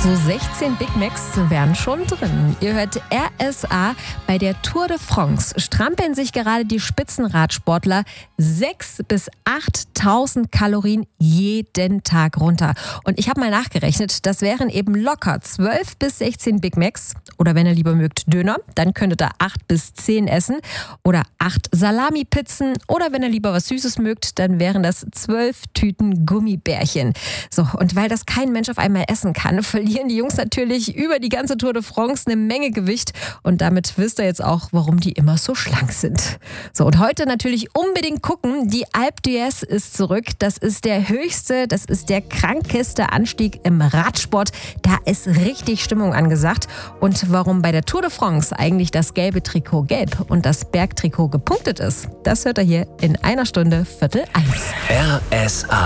So 16 Big Macs wären schon drin. Ihr hört RSA. Bei der Tour de France strampeln sich gerade die Spitzenradsportler 6.000 bis 8.000 Kalorien jeden Tag runter. Und ich habe mal nachgerechnet, das wären eben locker 12 bis 16 Big Macs. Oder wenn ihr lieber mögt Döner, dann könntet ihr 8 bis 10 essen. Oder 8 Salami-Pizzen. Oder wenn ihr lieber was Süßes mögt, dann wären das 12 Tüten Gummibärchen. So, und weil das kein Mensch auf einmal essen kann, verlieren die Jungs natürlich über die ganze Tour de France eine Menge Gewicht. Und damit wisst ihr jetzt auch, warum die immer so schlank sind. So, und heute natürlich unbedingt gucken. Die Alpe d'Huez ist zurück. Das ist der höchste, das ist der krankeste Anstieg im Radsport. Da ist richtig Stimmung angesagt. Und warum bei der Tour de France eigentlich das gelbe Trikot gelb und das Bergtrikot gepunktet ist, das hört ihr hier in einer Stunde 12:45. RSA.